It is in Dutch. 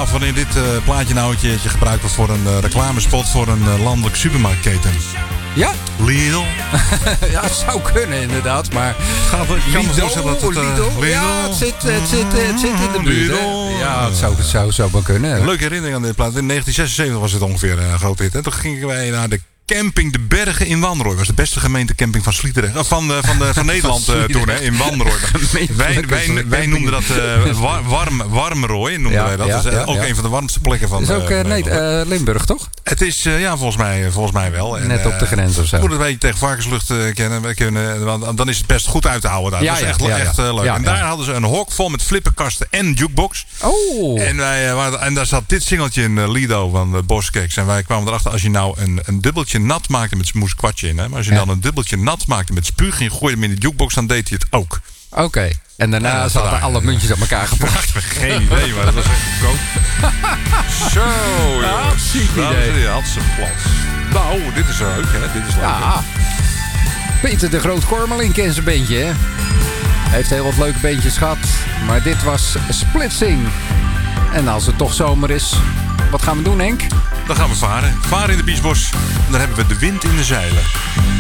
af wanneer dit plaatje nou een keertje gebruikt wordt voor een reclamespot voor een landelijk supermarktketen. Ja? Lidl. Ja, het zou kunnen inderdaad, maar... Ik kan me voorstellen dat het... Lidl? Ja, het zit in de buurt. Lidl. Ja, het zou wel kunnen. Leuke herinnering aan dit plaat. In 1976 was het ongeveer een groot hit. En toen gingen wij naar de camping De Bergen in Wanrooy. Dat was de beste gemeentecamping van Sliedrecht. Van Nederland toen, hè, in Wanrooy. Wij noemden dat Warmrooy. Noemden wij dat. Dat is ook een van de warmste plekken van Limburg, toch? Het is, volgens mij wel. En, net op de grens of zo. Goed dat wij tegen varkenslucht kennen. Want dan is het best goed uit te houden daar. Dat is echt leuk. En daar hadden ze een hok vol met flipperkasten en jukebox. Oh. En daar zat dit singeltje in, Lido van Boskeks. En wij kwamen erachter, als je nou een dubbeltje nat maakte met moest kwartje in. Hè? Maar als je dan een dubbeltje nat maakte met spuug en je gooide hem in de jukebox, dan deed hij het ook. Oké. En daarna zaten alle muntjes op elkaar geplakt. Geen idee, maar dat was echt goedkoop. Zo, ja, ziek idee. Had ze plat. Nou, dit is leuk, hè? Dit is leuk. Ja. Peter de Groot-Kormelink en zijn beentje, hè? Hij heeft heel wat leuke beentjes gehad. Maar dit was Splitsing. En als het toch zomer is, wat gaan we doen, Henk? Dan gaan we varen. Varen in de Biesbos. En dan hebben we de wind in de zeilen.